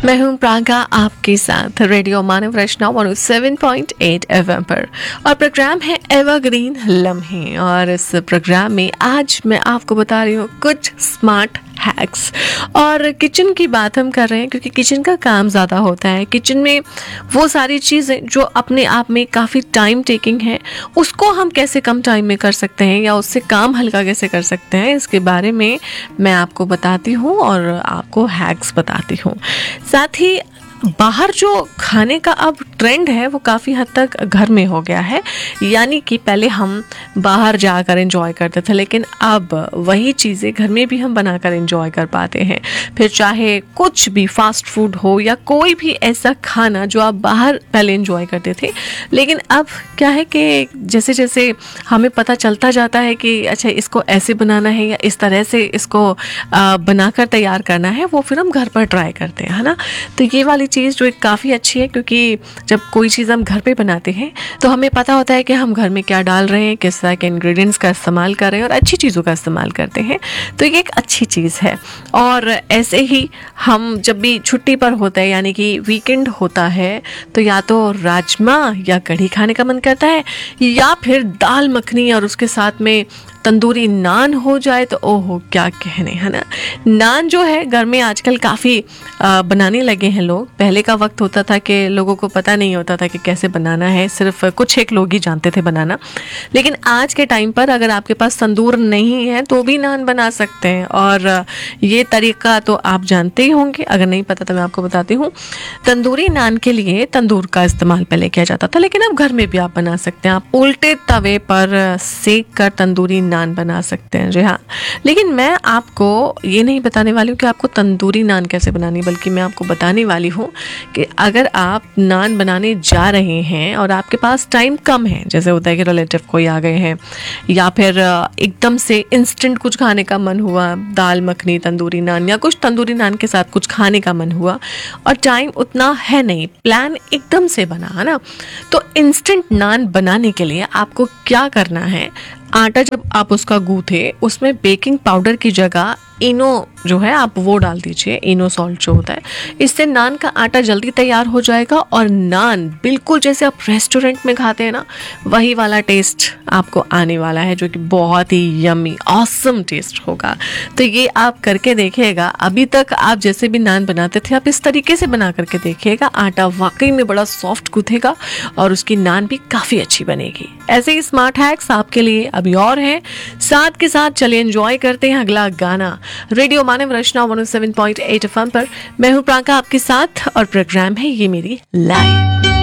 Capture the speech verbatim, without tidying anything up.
मैं हूं प्रांका आपके साथ रेडियो मानव रचना एक सौ सात पॉइंट आठ एफएम पर और प्रोग्राम है एवरग्रीन लम्हे। और इस प्रोग्राम में आज मैं आपको बता रही हूँ कुछ स्मार्ट हैक्स। और किचन की बात हम कर रहे हैं क्योंकि किचन का काम ज़्यादा होता है। किचन में वो सारी चीज़ें जो अपने आप में काफ़ी टाइम टेकिंग है, उसको हम कैसे कम टाइम में कर सकते हैं या उससे काम हल्का कैसे कर सकते हैं, इसके बारे में मैं आपको बताती हूँ और आपको हैक्स बताती हूँ। साथ ही बाहर जो खाने का अब ट्रेंड है वो काफ़ी हद तक घर में हो गया है। यानी कि पहले हम बाहर जाकर एंजॉय करते थे, लेकिन अब वही चीज़ें घर में भी हम बनाकर एंजॉय कर पाते हैं। फिर चाहे कुछ भी फास्ट फूड हो या कोई भी ऐसा खाना जो आप बाहर पहले एंजॉय करते थे, लेकिन अब क्या है कि जैसे जैसे हमें पता चलता जाता है कि अच्छा इसको ऐसे बनाना है या इस तरह से इसको बनाकर तैयार करना है, वो फिर हम घर पर ट्राई करते हैं, है ना। तो ये वाली चीज़ जो एक काफ़ी अच्छी है, क्योंकि जब कोई चीज़ हम घर पे बनाते हैं तो हमें पता होता है कि हम घर में क्या डाल रहे हैं, किस तरह के इंग्रेडिएंट्स का इस्तेमाल कर रहे हैं और अच्छी चीज़ों का इस्तेमाल करते हैं। तो ये एक अच्छी चीज़ है। और ऐसे ही हम जब भी छुट्टी पर होते हैं, यानी कि वीकेंड होता है, तो या तो राजमा या कढ़ी खाने का मन करता है या फिर दाल मखनी और उसके साथ में तंदूरी नान हो जाए तो ओहो क्या कहने, है ना। नान जो है घर में आजकल काफ़ी बनाने लगे हैं लोग। पहले का वक्त होता था कि लोगों को पता नहीं होता था कि कैसे बनाना है, सिर्फ कुछ एक लोग ही जानते थे बनाना। लेकिन आज के टाइम पर अगर आपके पास तंदूर नहीं है तो भी नान बना सकते हैं। और ये तरीका तो आप जानते ही होंगे, अगर नहीं पता तो मैं आपको बताती हूँ। तंदूरी नान के लिए तंदूर का इस्तेमाल पहले किया जाता था, लेकिन अब घर में भी आप बना सकते हैं। आप उल्टे तवे पर सेक कर तंदूरी नान बना सकते हैं। जी हाँ, लेकिन मैं आपको ये नहीं बताने वाली हूँ कि आपको तंदूरी नान कैसे बनानी, बल्कि मैं आपको बताने वाली हूँ कि अगर आप नान बनाने जा रहे हैं और आपके पास टाइम कम है, जैसे होता है कि रिलेटिव कोई आ गए हैं या फिर एकदम से इंस्टेंट कुछ खाने का मन हुआ, दाल मखनी तंदूरी नान या कुछ तंदूरी नान के साथ कुछ खाने का मन हुआ और टाइम उतना है नहीं, प्लान एकदम से बना, है ना। तो इंस्टेंट नान बनाने के लिए आपको क्या करना है, आटा जब आप उसका गूंथे उसमें बेकिंग पाउडर की जगह इनो जो है आप वो डाल दीजिए, इनो सॉल्ट जो होता है। इससे नान का आटा जल्दी तैयार हो जाएगा और नान बिल्कुल जैसे आप रेस्टोरेंट में खाते हैं ना, वही वाला टेस्ट आपको आने वाला है, जो कि बहुत ही यम्मी ऑसम टेस्ट होगा। तो ये आप करके देखिएगा। अभी तक आप जैसे भी नान बनाते थे आप इस तरीके से बना करके देखिएगा, आटा वाकई में बड़ा सॉफ्ट गूंथेगा और उसकी नान भी काफ़ी अच्छी बनेगी। ऐसे ही स्मार्ट हैक्स आपके लिए अभी और हैं। साथ के साथ चलिए एंजॉय करते हैं अगला गाना रेडियो मानव रचना एक सौ सात पॉइंट आठ एफएम पर। मैं हूं प्रांका आपके साथ और प्रोग्राम है ये मेरी लाइफ।